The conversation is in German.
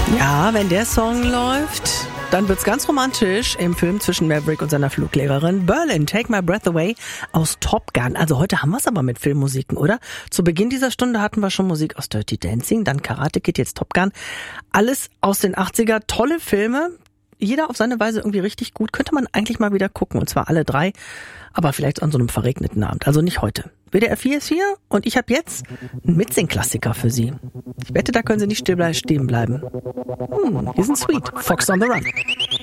Ja, wenn der Song läuft, dann wird's ganz romantisch im Film zwischen Maverick und seiner Fluglehrerin. Berlin, Take My Breath Away aus Top Gun. Also heute haben wir's aber mit Filmmusiken, oder? Zu Beginn dieser Stunde hatten wir schon Musik aus Dirty Dancing, dann Karate Kid, jetzt Top Gun. Alles aus den 80er, tolle Filme. Jeder auf seine Weise irgendwie richtig gut. Könnte man eigentlich mal wieder gucken, und zwar alle drei. Aber vielleicht an so einem verregneten Abend. Also nicht heute. WDR 4 ist hier und ich habe jetzt einen Mitsing-Klassiker für Sie. Ich wette, da können Sie nicht stehen bleiben. Hier sind Sweet, Fox on the Run.